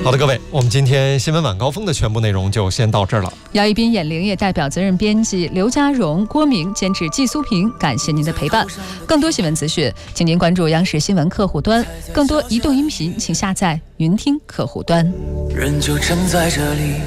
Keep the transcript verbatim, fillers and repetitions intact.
好的，各位，我们今天新闻晚高峰的全部内容就先到这儿了。 姚一斌、眼玲也代表责任编辑刘家荣、郭明监制季苏平，感谢您的陪伴。更多新闻资讯，请您关注央视新闻客户端。更多移动音频，请下载云听客户端。 人就站在这里。